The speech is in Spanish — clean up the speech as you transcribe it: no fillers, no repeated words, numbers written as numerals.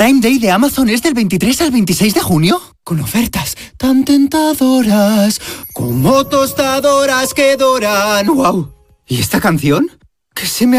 Prime Day de Amazon es del 23 al 26 de junio. Con ofertas tan tentadoras como tostadoras que doran. ¡Wow! ¿Y esta canción? Que se me